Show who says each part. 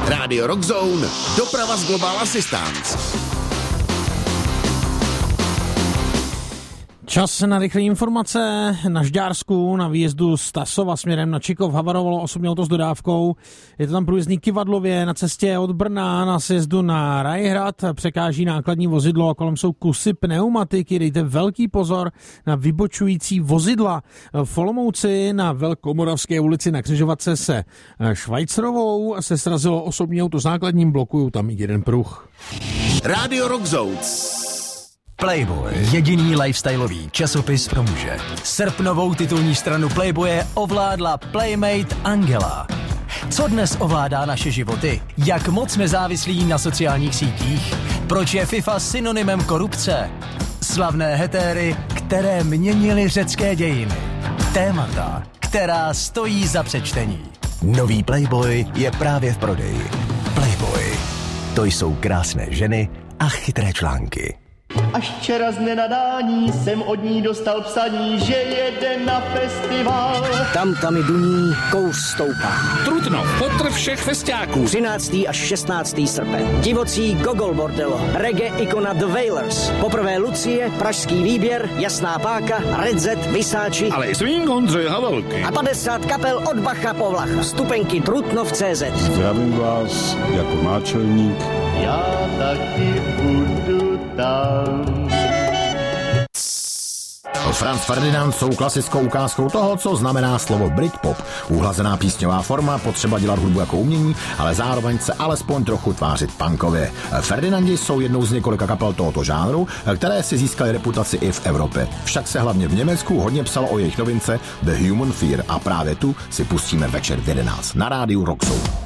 Speaker 1: Rádio Rockzone, doprava z Global Assistance.
Speaker 2: Čas na rychlé informace. Na Žďársku na výjezdu z Tasova směrem na Čikov havarovalo osobní auto s dodávkou. Je to tam průjezdný Kyvadlově na cestě od Brna na sjezdu na Rajhrad. Překáží nákladní vozidlo a kolem jsou kusy pneumatiky. Dejte velký pozor na vybočující vozidla. V Olomouci na Velkomoravské ulici na křižovatce se Švajcerovou se srazilo osobní auto s nákladním, blokují tam jeden pruh.
Speaker 1: Rádio Rockzone.
Speaker 3: Playboy, jediný lifestyleový časopis pro muže. Srpnovou titulní stranu Playboye ovládla Playmate Angela. Co dnes ovládá naše životy? Jak moc jsme závislí na sociálních sítích? Proč je FIFA synonymem korupce? Slavné hetéry, které měnily řecké dějiny. Témata, která stojí za přečtení. Nový Playboy je právě v prodeji. Playboy. To jsou krásné ženy a chytré články.
Speaker 4: Až včera z nenadání jsem od ní dostal psaní, že jede na festival.
Speaker 5: Tam i duní, kouř stoupá.
Speaker 6: Trutnov, potrv všech festiáků.
Speaker 5: 13. až 16. srpen. Divocí Gogol Bordelo, reggae ikona The Wailers. Poprvé Lucie, pražský výběr, Jasná páka, Redzet, Vysáči.
Speaker 6: Ale i Swing Ondřej Havelky.
Speaker 5: A 50 kapel od Bacha po Vlacha. Vstupenky Trutnov.cz.
Speaker 7: Zdravím vás jako náčelník.
Speaker 4: Já taky budu tam.
Speaker 1: Franz Ferdinand jsou klasickou ukázkou toho, co znamená slovo Britpop. Uhlazená písňová forma, potřeba dělat hudbu jako umění, ale zároveň se alespoň trochu tvářit punkově. Ferdinandi jsou jednou z několika kapel tohoto žánru, které si získaly reputaci i v Evropě. Však se hlavně v Německu hodně psalo o jejich novince The Human Fear a právě tu si pustíme večer v 11 na rádiu Rockzone.